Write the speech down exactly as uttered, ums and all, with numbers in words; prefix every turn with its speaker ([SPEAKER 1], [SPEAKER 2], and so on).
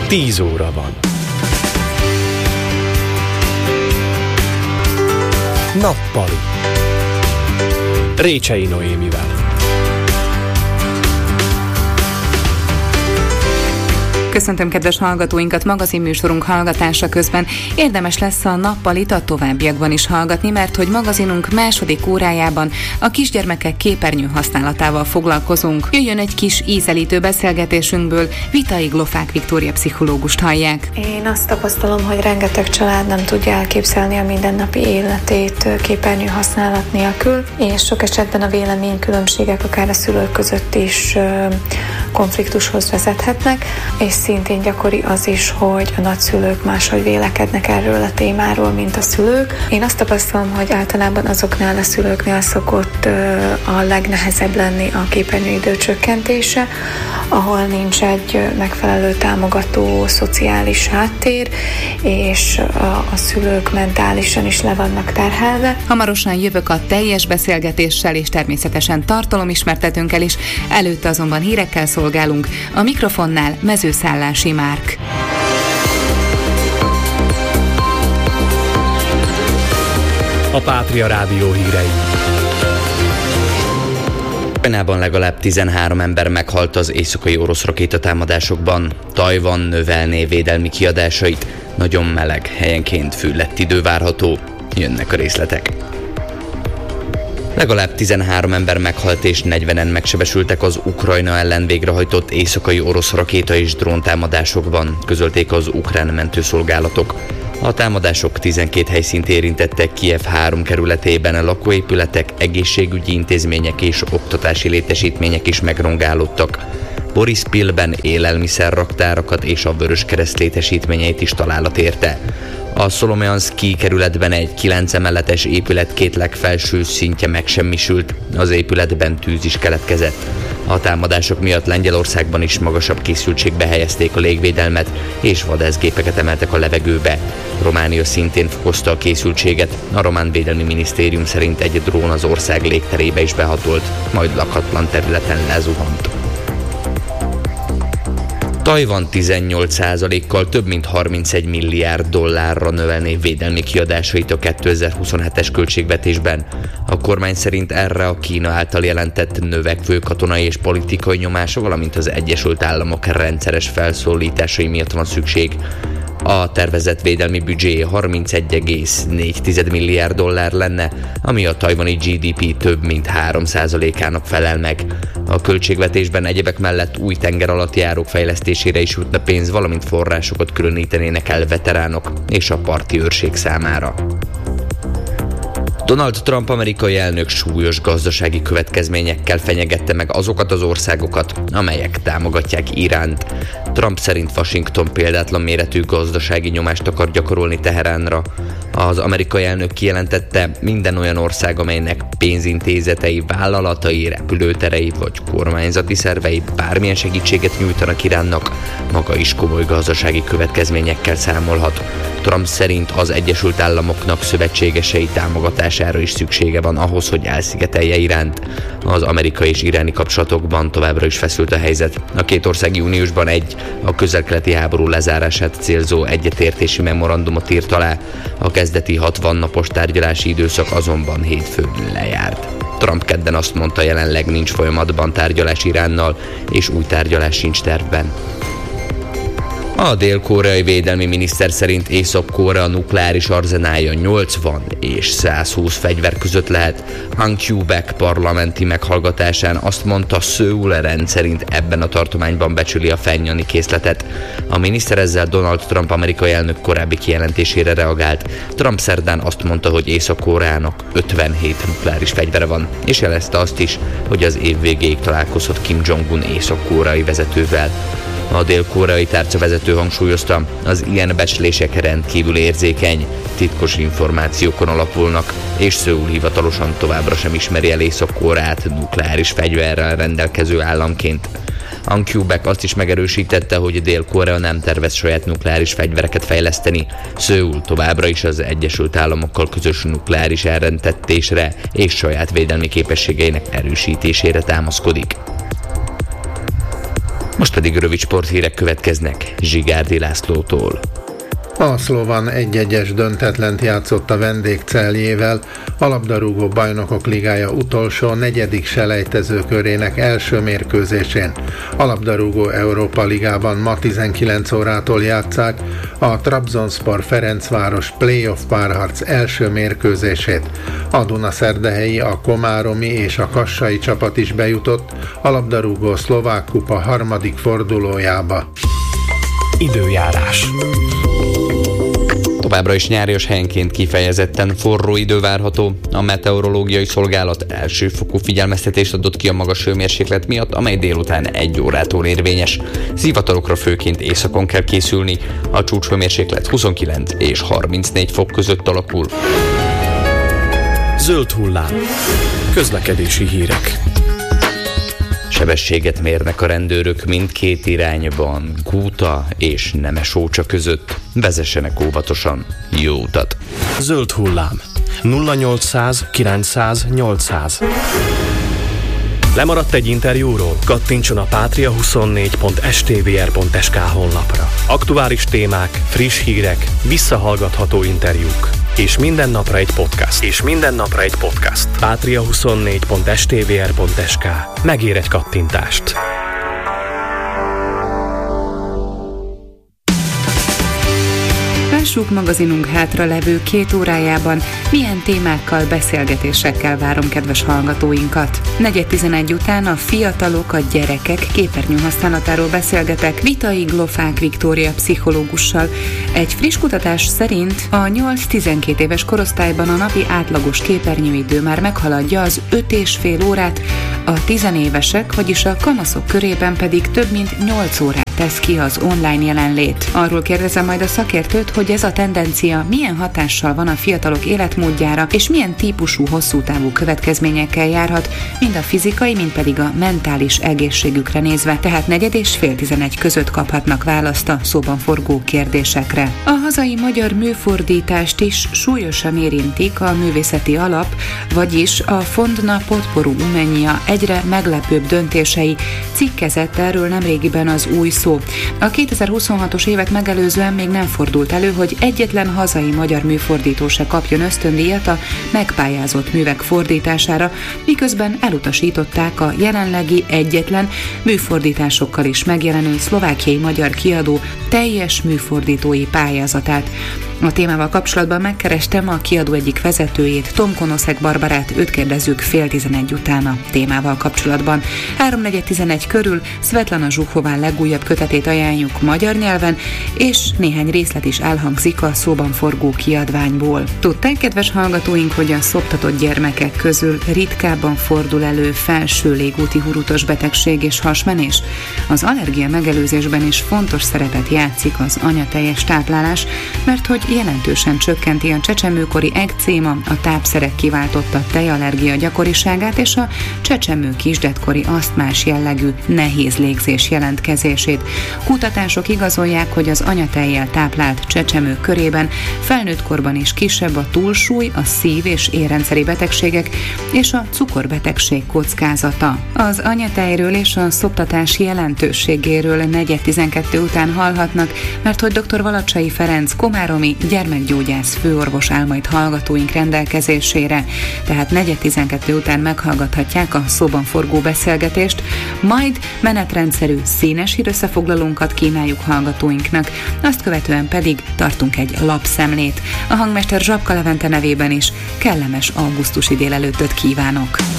[SPEAKER 1] tíz óra van. Nappali. Récsei Noémivel.
[SPEAKER 2] Köszöntöm kedves hallgatóinkat, magazinműsorunk hallgatása közben. Érdemes lesz a nappalit a továbbiakban is hallgatni, mert hogy magazinunk második órájában a kisgyermekek képernyő használatával foglalkozunk. Jöjjön egy kis ízelítő beszélgetésünkből, Vitai Glofák Viktória pszichológust hallják.
[SPEAKER 3] Én azt tapasztalom, hogy rengeteg család nem tudja elképzelni a mindennapi életét képernyő használat nélkül, és sok esetben a véleménykülönbségek akár a szülők között is konfliktushoz vezethetnek, és szintén gyakori az is, hogy a nagyszülők máshogy vélekednek erről a témáról, mint a szülők. Én azt tapasztalom, hogy általában azoknál a szülőknél szokott a legnehezebb lenni a képernyőidő csökkentése, ahol nincs egy megfelelő támogató szociális háttér, és a, a szülők mentálisan is le vannak terhelve.
[SPEAKER 2] Hamarosan jövök a teljes beszélgetéssel, és természetesen tartalomismertetőnkkel is, előtte azonban hírekkel szolgálunk. A mikrofonnál Mezőszállási Márk.
[SPEAKER 1] A Pátria Rádió hírei.
[SPEAKER 4] Ukrajnában legalább tizenhárom ember meghalt az éjszakai orosz rakétatámadásokban. Tajvan növelné védelmi kiadásait. Nagyon meleg, helyenként fűlett idő várható. Jönnek a részletek. Legalább tizenhárom ember meghalt és negyvenen megsebesültek az Ukrajna ellen végrehajtott éjszakai orosz rakéta és dróntámadásokban, közölték az ukrán mentőszolgálatok. A támadások tizenkét helyszínt érintettek Kijev három kerületében, lakóépületek, egészségügyi intézmények és oktatási létesítmények is megrongálódtak. Borispilben élelmiszerraktárakat és a Vöröskereszt létesítményeit is találat érte. A Szolomjanszky kerületben egy kilenc emeletes épület két legfelső szintje megsemmisült, az épületben tűz is keletkezett. A támadások miatt Lengyelországban is magasabb készültségbe helyezték a légvédelmet, és vadászgépeket emeltek a levegőbe. Románia szintén fokozta a készültséget, a román védelmi minisztérium szerint egy drón az ország légterébe is behatolt, majd lakatlan területen lezuhant. Tajvan tizennyolc százalékkal több mint harmincegy milliárd dollárra növelné védelmi kiadásait a kétezer-huszonhetes költségvetésben. A kormány szerint erre a Kína által jelentett növekvő katonai és politikai nyomása, valamint az Egyesült Államok rendszeres felszólításai miatt van szükség. A tervezett védelmi büdzsé harmincegy egész négy milliárd dollár lenne, ami a tajvani gé dé pé több mint három százalékának felel meg. A költségvetésben egyebek mellett új tengeralattjárók fejlesztésére is jutna pénz, valamint forrásokat különítenének el veteránok és a parti őrség számára. Donald Trump amerikai elnök súlyos gazdasági következményekkel fenyegette meg azokat az országokat, amelyek támogatják Iránt. Trump szerint Washington példátlan méretű gazdasági nyomást akar gyakorolni Teheránra. Az amerikai elnök kijelentette, minden olyan ország, amelynek pénzintézetei, vállalatai, repülőterei vagy kormányzati szervei bármilyen segítséget nyújtanak Iránnak, maga is komoly gazdasági következményekkel számolhat. Trump szerint az Egyesült Államoknak szövetségesei támogatására is szüksége van ahhoz, hogy elszigetelje Iránt. Az amerikai és iráni kapcsolatokban továbbra is feszült a helyzet. A két ország júniusban egy a közel-keleti háború lezárását célzó egyetértési memorandumot írt alá. A kezdeti hatvan napos tárgyalási időszak azonban hétfőn lejárt. Trump kedden azt mondta, jelenleg nincs folyamatban tárgyalás Iránnal, és új tárgyalás sincs tervben. A dél-koreai védelmi miniszter szerint Észak-Korea nukleáris arzenálja nyolcvan és száz húsz fegyver között lehet. Han Kyu-baek parlamenti meghallgatásán azt mondta, Szöul rendszerint ebben a tartományban becsüli a fennyani készletet. A miniszter ezzel Donald Trump amerikai elnök korábbi kijelentésére reagált. Trump szerdán azt mondta, hogy Észak-Koreának ötvenhét nukleáris fegyvere van, és jelezte azt is, hogy az év végéig találkozhat Kim Jong-un észak-koreai vezetővel. A dél-koreai tárcavezető hangsúlyozta, az ilyen becslések rendkívül érzékeny, titkos információkon alapulnak, és Szöul hivatalosan továbbra sem ismeri el Észak-Koreát nukleáris fegyverrel rendelkező államként. Han Kyu-baek azt is megerősítette, hogy Dél-Korea nem tervez saját nukleáris fegyvereket fejleszteni. Szöul továbbra is az Egyesült Államokkal közös nukleáris elrendettésre és saját védelmi képességeinek erősítésére támaszkodik. Most pedig rövid sporthírek következnek Zsigárdi Lászlótól.
[SPEAKER 5] A Szlovan egy-egyes döntetlent játszott a vendégceljével, a labdarúgó bajnokok ligája utolsó negyedik selejtező körének első mérkőzésén. A labdarúgó Európa ligában ma tizenkilenc órától játsszák a Trabzonspor Ferencváros playoff párharc első mérkőzését. A Dunaszerdahelyi, a komáromi és a kassai csapat is bejutott a labdarúgó szlovák kupa harmadik fordulójába.
[SPEAKER 1] Időjárás.
[SPEAKER 4] Továbbra is nyárias, helyenként kifejezetten forró idő várható. A meteorológiai szolgálat elsőfokú figyelmeztetést adott ki a magas hőmérséklet miatt, amely délután egy órától érvényes. Zivatarokra főként északon kell készülni. A csúcshőmérséklet huszonkilenc és harmincnégy fok között alakul.
[SPEAKER 1] Zöld hullám. Közlekedési hírek.
[SPEAKER 4] Sebességet mérnek a rendőrök mindkét irányban, Kúta és Nemesócsa között. Vezessenek óvatosan. Jó utat!
[SPEAKER 1] Zöld hullám. nulla nyolcszáz kilencszáz nyolcszáz. Lemaradt egy interjúról? Kattintson a pátria huszonnégy pont es té vé er pont es ká honlapra. Aktuális témák, friss hírek, visszahallgatható interjúk. És minden napra egy podcast. És minden napra egy podcast. pátria huszonnégy pont es té vé er pont es ká. Megér egy kattintást.
[SPEAKER 2] Lássuk magazinunk hátra levő két órájában, milyen témákkal, beszélgetésekkel várom kedves hallgatóinkat. negyven tizenegy után a fiatalok, a gyerekek képernyő használatáról beszélgetek Vitai Glofák Viktória pszichológussal. Egy friss kutatás szerint a nyolc-tizenkét éves korosztályban a napi átlagos képernyőidő már meghaladja az öt és fél órát, a tizenévesek, vagyis a kamaszok körében pedig több mint nyolc órát tesz ki az online jelenlét. Arról kérdezem majd a szakértőt, hogy ez a tendencia milyen hatással van a fiatalok életmódjára, és milyen típusú hosszú távú következményekkel járhat, mind a fizikai, mind pedig a mentális egészségükre nézve, tehát negyed és fél tizenegy között kaphatnak választ a szóban forgó kérdésekre. A hazai magyar műfordítást is súlyosan érintik a művészeti alap, vagyis a Fondna Podporu Umenija egyre meglepőbb döntései. Cikkezett erről nemrégiben az Új Szó. A kétezer-huszonhatos évet megelőzően még nem fordult elő, hogy egyetlen hazai magyar műfordító se kapjon ösztöndíjat a megpályázott művek fordítására, miközben elutasították a jelenlegi egyetlen műfordításokkal is megjelenő szlovákiai magyar kiadó teljes műfordítói pályázatát. A témával kapcsolatban megkerestem a kiadó egyik vezetőjét, Tomkonoszek Barbarát, őt kérdezzük fél tizenegy után a témával kapcsolatban. háromnegyed tizenegy körül Svetlana Zsuchová legújabb kötetét ajánljuk magyar nyelven, és néhány részlet is elhangzik a szóban forgó kiadványból. Tudták, kedves hallgatóink, hogy a szoptatott gyermekek közül ritkábban fordul elő felső légúti hurutos betegség és hasmenés? Az allergia megelőzésben is fontos szerepet játszik az anyatejes táplálás, mert hogy jelentősen csökkenti a csecsemőkori ekcéma, a tápszerek kiváltotta tejallergia gyakoriságát és a csecsemő kisdetkori asztmás jellegű nehéz légzés jelentkezését. Kutatások igazolják, hogy az anyatejjel táplált csecsemők körében felnőttkorban is kisebb a túlsúly, a szív- és érrendszeri betegségek és a cukorbetegség kockázata. Az anyatejről és a szoptatás jelentőségéről negyven tizenkettő után hallhatnak, mert hogy dr. Valacsai Ferenc komáromi gyermekgyógyász főorvos áll majd hallgatóink rendelkezésére, tehát negyven tizenkettő után meghallgathatják a szóban forgó beszélgetést, majd menetrendszerű színes hírösszefoglalónkat kínáljuk hallgatóinknak, azt követően pedig tartunk egy lapszemlét. A hangmester Zsapka Levente nevében is kellemes augusztusi délelőttöt kívánok!